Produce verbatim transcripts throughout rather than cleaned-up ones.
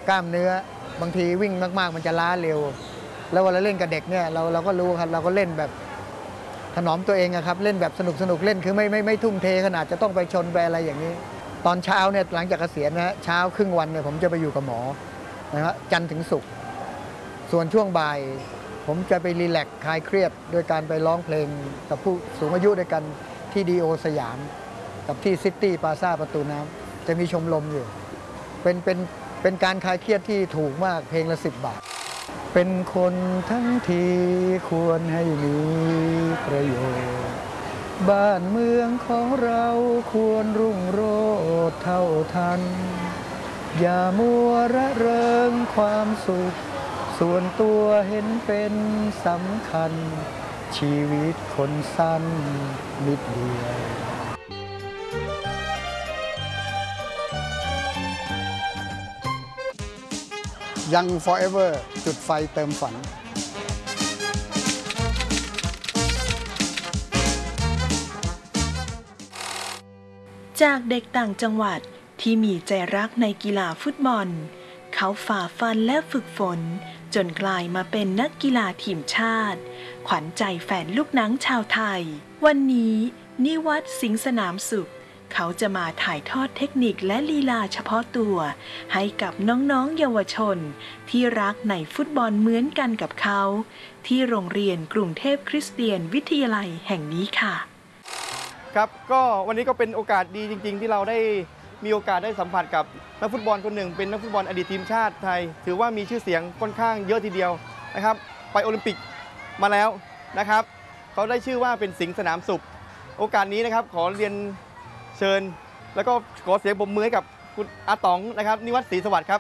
กล้ามเนื้อบางทีวิ่งมากๆมันจะล้าเร็วแล้วเวลาเล่นกับเด็กเนี่ยเราเราก็รู้ครับเราก็เล่นแบบถนอมตัวเองครับเล่นแบบสนุกสนุกเล่นคือไม่ไม่ไม่ทุ่มเทขนาดจะต้องไปชนไปอะไรอย่างนี้ตอนเช้าเนี่ยหลังจากเกษียณนะฮะเช้าครึ่งวันเนี่ยผมจะไปอยู่กับหมอนะฮะจันทร์ถึงศุกร์ส่วนช่วงบ่ายผมจะไปรีแลกซ์คลายเครียดโดยการไปร้องเพลงกับผู้สูงอายุด้วยกันที่ดีโอสยามกับที่ซิตี้พลาซ่าประตูน้ำจะมีชมรมอยู่เป็นเป็นเป็นการคลายเครียดที่ถูกมากเพลงละสิบบาทเป็นคนทั้งทีควรให้มีประโยชน์บ้านเมืองของเราควรรุ่งโรจน์เท่าทันอย่ามัวระเริงความสุขส่วนตัวเห็นเป็นสำคัญชีวิตคนสั้นนิดเดียว Young Forever จุดไฟเติมฝันจากเด็กต่างจังหวัดที่มีใจรักในกีฬาฟุตบอลเขาฝ่าฟันและฝึกฝนจนกลายมาเป็นนักกีฬาทีมชาติขวัญใจแฟนลูกหนังชาวไทยวันนี้นิวัฒน์สิงห์สนามสุขเขาจะมาถ่ายทอดเทคนิคและลีลาเฉพาะตัวให้กับน้องๆเยาวชนที่รักในฟุตบอลเหมือนกันกับเขาที่โรงเรียนกรุงเทพคริสเตียนวิทยาลัยแห่งนี้ค่ะครับก็วันนี้ก็เป็นโอกาสดีจริงๆที่เราได้มีโอกาสได้สัมผัสกับนักฟุตบอลคนหนึ่งเป็นนักฟุตบอลอดีตทีมชาติไทยถือว่ามีชื่อเสียงค่อนข้างเยอะทีเดียวนะครับไปโอลิมปิกมาแล้วนะครับเขาได้ชื่อว่าเป็นสิงห์สนามสุขโอกาสนี้นะครับขอเรียนเชิญแล้วก็ขอเสียงปรบมือให้กับคุณอาต๋องนะครับนิวัฒน์ศรีสวัสดิ์ครับ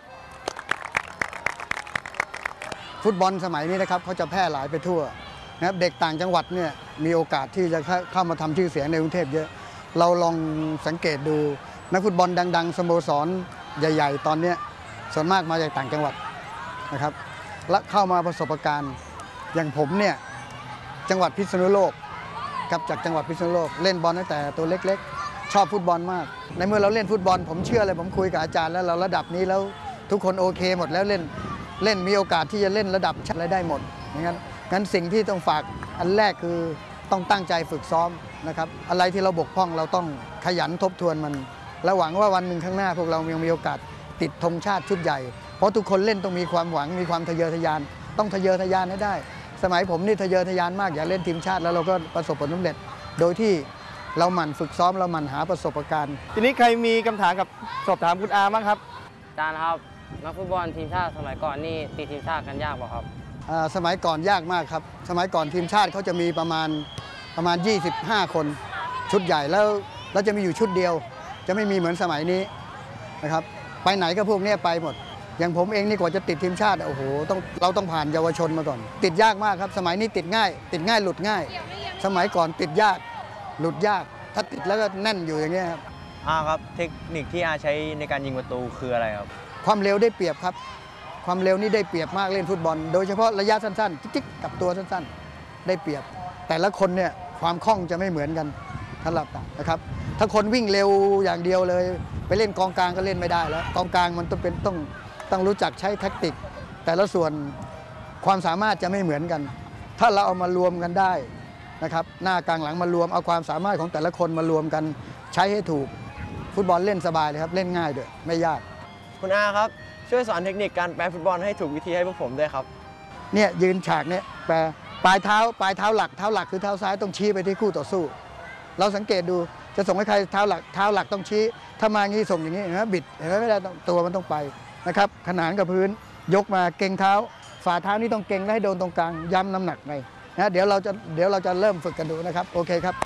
ฟุตบอลสมัยนี้นะครับเขาจะแพร่หลายไปทั่วนะครับเด็กต่างจังหวัดเนี่ยมีโอกาสที่จะเข้ามาทำชื่อเสียงในกรุงเทพเยอะเราลองสังเกตดูนักฟุตบอลดังๆสโมสรใหญ่ๆตอนนี้ส่วนมากมาจากต่างจังหวัดนะครับและเข้ามาประสบการณ์อย่างผมเนี่ยจังหวัดพิษณุโลกกับจากจังหวัดพิษณุโลกเล่นบอลตั้งแต่ตัวเล็กๆชอบฟุตบอลมากในเมื่อเราเล่นฟุตบอลผมเชื่อเลยผมคุยกับอาจารย์แล้วเราระดับนี้แล้วทุกคนโอเคหมดแล้วเล่นเล่นมีโอกาสที่จะเล่นระดับชาติได้หมดงั้นงั้นสิ่งที่ต้องฝากอันแรกคือต้องตั้งใจฝึกซ้อมนะครับอะไรที่เราบกพร่องเราต้องขยันทบทวนมันและหวังว่าวันหนึ่งข้างหน้าพวกเรายังมีโอกาสติดธงชาติชุดใหญ่เพราะทุกคนเล่นต้องมีความหวังมีความทะเยอทะยานต้องทะเยอทะยานให้ได้สมัยผมนี่ทะเยอทะยานมากอยากเล่นทีมชาติแล้วเราก็ประสบผลสำเร็จโดยที่เราหมั่นฝึกซ้อมเราหมั่นหาประสบการณ์ทีนี้ใครมีคำถามกับสอบถามคุณอาบ้างครับอาจารย์ครับนักฟุตบอลทีมชาติสมัยก่อนนี่ตีทีมชาติกันยากเปล่าครับสมัยก่อนยากมากครับสมัยก่อนทีมชาติเขาจะมีประมาณประมาณยี่สิบห้าคนชุดใหญ่แล้วแล้วจะมีอยู่ชุดเดียวจะไม่มีเหมือนสมัยนี้นะครับไปไหนก็พวกนี้ไปหมดอย่างผมเองนี่กว่าจะติดทีมชาติโอ้โหต้องเราต้องผ่านเยาวชนมาก่อนติดยากมากครับสมัยนี้ติดง่ายติดง่ายหลุดง่ายสมัยก่อนติดยากหลุดยากถ้าติดแล้วก็แน่นอยู่อย่างเงี้ยครับอาครับเทคนิคที่อาใช้ในการยิงประตูคืออะไรครับความเร็วได้เปรียบครับความเร็วนี่ได้เปรียบมากเล่นฟุตบอลโดยเฉพาะระยะสั้นๆจิ๊กๆกับตัวสั้นๆได้เปรียบแต่ละคนเนี่ยความคล่องจะไม่เหมือนกันถ้าหลับนะครับถ้าคนวิ่งเร็วอย่างเดียวเลยไปเล่นกองกลางก็เล่นไม่ได้แล้วกองกลางมันต้องเป็นต้องต้องรู้จักใช้แท็กติกแต่ละส่วนความสามารถจะไม่เหมือนกันถ้าเราเอามารวมกันได้นะครับหน้ากลางหลังมารวมเอาความสามารถของแต่ละคนมารวมกันใช้ให้ถูกฟุตบอลเล่นสบายเลยครับเล่นง่ายด้วยไม่ยากคุณอาครับช่วยสอนเทคนิคการแปรฟุตบอลให้ถูกวิธีให้พวกผมด้วยครับเนี่ยยืนฉากเนี่ยแปรปลายเท้าปลายเท้าหลักเท้าหลักคือเท้าซ้ายต้องชี้ไปที่คู่ต่อสู้เราสังเกตดูจะส่งให้ใครเท้าหลักเท้าหลักต้องชี้ถ้ามางี้ส่งอย่างนี้เห็นไหมบิดเห็นไหมไม่ได้ตัวมันต้องไปนะครับขนานกับพื้นยกมาเก่งเท้าฝ่าเท้านี่ต้องเก่งให้โดนตรงกลางย้ำน้ำหนักไปนะเดี๋ยวเราจะเดี๋ยวเราจะเริ่มฝึกกันดูนะครับโอเคครับ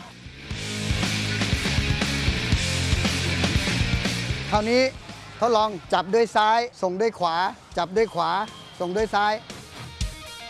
คราวนี้ทดลองจับด้วยซ้ายส่งด้วยขวาจับด้วยขวาส่งด้วยซ้าย